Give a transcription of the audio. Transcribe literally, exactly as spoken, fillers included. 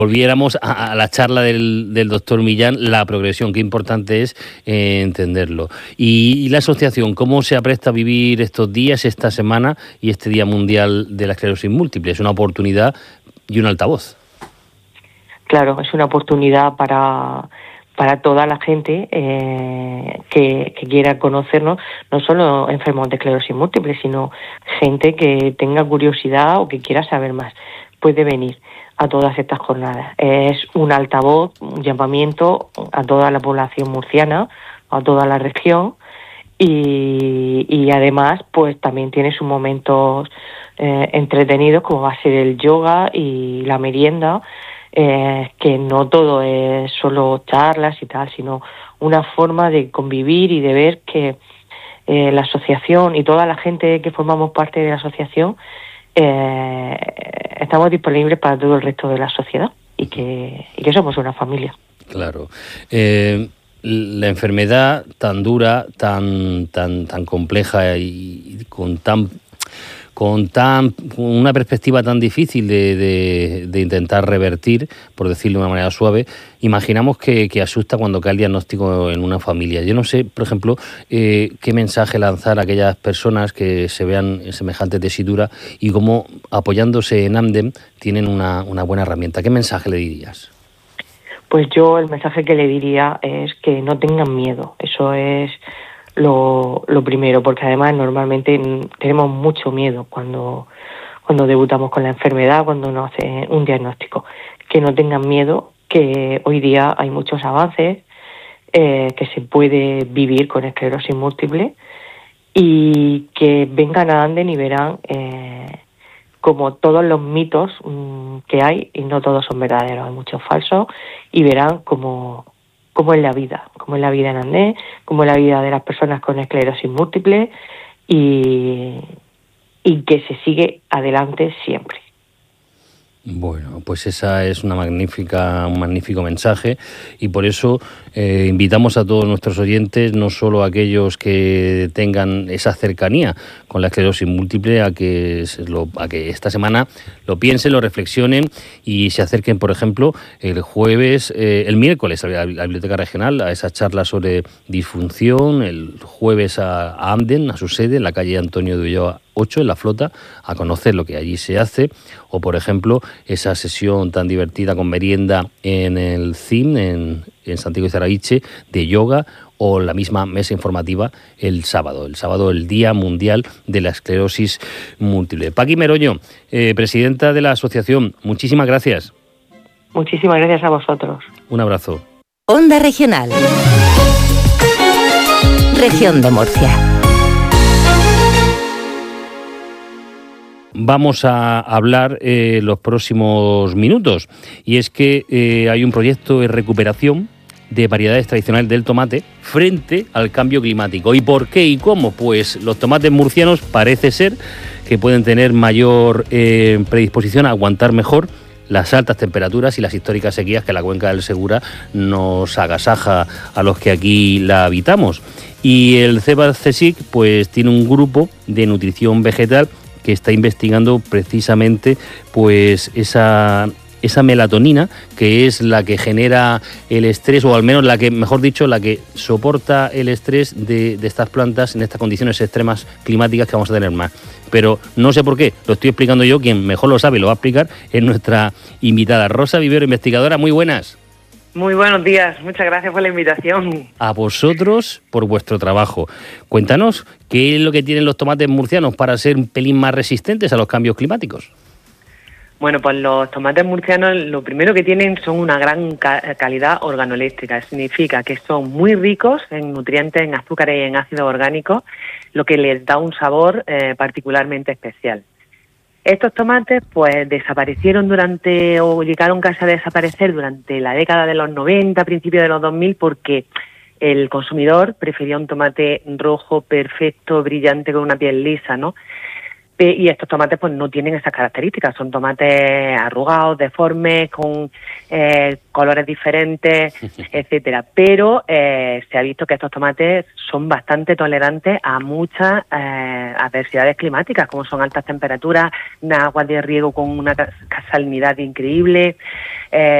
volviéramos a, a la charla del, del doctor Millán, la progresión, qué importante es eh, entenderlo. Y, y la asociación, ¿cómo se apresta a vivir estos días, esta semana y este Día Mundial de la Esclerosis Múltiple? Es una oportunidad y un altavoz. Claro, es una oportunidad para, para toda la gente eh, que, que quiera conocernos, no solo enfermos de esclerosis múltiple, sino gente que tenga curiosidad o que quiera saber más. Puede venir a todas estas jornadas. Es un altavoz, un llamamiento a toda la población murciana, a toda la región, y, y además pues también tiene sus momentos eh, entretenidos, como va a ser el yoga y la merienda, eh, que no todo es solo charlas y tal, sino una forma de convivir y de ver que eh, la asociación y toda la gente que formamos parte de la asociación Eh, estamos disponibles para todo el resto de la sociedad y que, y que somos una familia. Claro. Eh, la enfermedad tan dura, tan tan tan compleja y con tan con tan con una perspectiva tan difícil de, de, de intentar revertir, por decirlo de una manera suave, imaginamos que, que asusta cuando cae el diagnóstico en una familia. Yo no sé, por ejemplo, eh, qué mensaje lanzar a aquellas personas que se vean en semejante tesitura y cómo, apoyándose en AMDEM, tienen una, una buena herramienta. ¿Qué mensaje le dirías? Pues yo el mensaje que le diría es que no tengan miedo. Eso es Lo, lo primero, porque además normalmente tenemos mucho miedo cuando, cuando debutamos con la enfermedad, cuando nos hacen un diagnóstico. Que no tengan miedo, que hoy día hay muchos avances, eh, que se puede vivir con esclerosis múltiple y que vengan a AMDEM y verán eh, como todos los mitos mmm, que hay, y no todos son verdaderos, hay muchos falsos, y verán como cómo es la vida, cómo es la vida en AMDEM, cómo es la vida de las personas con esclerosis múltiple y, y que se sigue adelante siempre. Bueno, pues esa es una magnífica, un magnífico mensaje y por eso eh, invitamos a todos nuestros oyentes, no solo a aquellos que tengan esa cercanía con la esclerosis múltiple, a que, lo, a que esta semana lo piensen, lo reflexionen y se acerquen, por ejemplo, el jueves, eh, el miércoles a la, a la Biblioteca Regional, a esa charla sobre disfunción, el jueves a, a AMDEM, a su sede, en la calle Antonio de Ulloa ocho, en La Flota, a conocer lo que allí se hace, o por ejemplo esa sesión tan divertida con merienda en el C I M, en, en Santiago de Zaraiche, de yoga, o la misma mesa informativa el sábado, el sábado el Día Mundial de la Esclerosis Múltiple. Paqui Meroño, eh, presidenta de la asociación, muchísimas gracias. Muchísimas gracias a vosotros. Un abrazo. Onda Regional. Región de Murcia. Vamos a hablar eh, los próximos minutos y es que eh, hay un proyecto de recuperación de variedades tradicionales del tomate frente al cambio climático. ¿Y por qué y cómo? Pues los tomates murcianos parece ser que pueden tener mayor eh, predisposición a aguantar mejor las altas temperaturas y las históricas sequías que la cuenca del Segura nos agasaja a los que aquí la habitamos. Y el CEPAS-CSIC pues tiene un grupo de nutrición vegetal que está investigando precisamente pues esa, esa melatonina, que es la que genera el estrés, o al menos la que, mejor dicho, la que soporta el estrés de, de estas plantas en estas condiciones extremas climáticas que vamos a tener más. Pero no sé por qué, lo estoy explicando yo, quien mejor lo sabe y lo va a explicar es nuestra invitada, Rosa Vivero, investigadora. Muy buenas. Muy buenos días, muchas gracias por la invitación. A vosotros por vuestro trabajo. Cuéntanos, ¿qué es lo que tienen los tomates murcianos para ser un pelín más resistentes a los cambios climáticos? Bueno, pues los tomates murcianos lo primero que tienen son una gran ca- calidad organoléctrica. Significa que son muy ricos en nutrientes, en azúcares y en ácidos orgánicos, lo que les da un sabor eh, particularmente especial. Estos tomates pues desaparecieron durante, o llegaron casi a desaparecer durante la década de los noventa, principios de los dos mil, porque el consumidor prefería un tomate rojo, perfecto, brillante, con una piel lisa, ¿no? y estos tomates pues no tienen esas características, son tomates arrugados, deformes, con eh, colores diferentes, etcétera. Pero eh, se ha visto que estos tomates son bastante tolerantes a muchas eh, adversidades climáticas, como son altas temperaturas, aguas de riego con una salinidad increíble, eh,